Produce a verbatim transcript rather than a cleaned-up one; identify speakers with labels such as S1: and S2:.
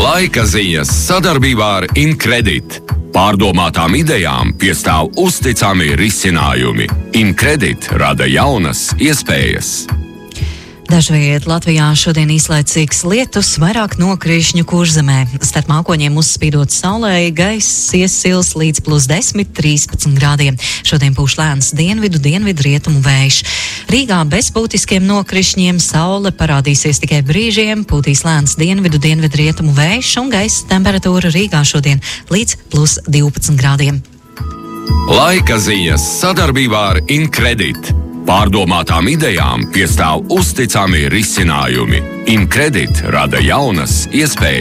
S1: Laika ziņas sadarbībā ar Incredit. Pārdomātām idejām piestāv uzticami risinājumi. Incredit rada jaunas iespējas.
S2: Dažviet Latvijā šodien īslaicīgs lietus, vairāk nokrišņu Kurzemē. Starp mākoņiem uzspīdot saulē, gaiss iesils līdz plus desmit, trīspadsmit grādiem. Šodien pūš lēns dienvidu, dienvidu rietumu vējš. Rīgā bez būtiskiem nokrišņiem saule parādīsies tikai brīžiem, pūtīs lēns dienvidu, dienvidu rietumu vējš un gaisa temperatūra Rīgā šodien līdz plus divpadsmit grādiem.
S1: Laika ziņas sadarbībā ar Incredit. Pārdomātām idejām piestāv uzticami risinājumi. Incredit rada jaunas iespējas.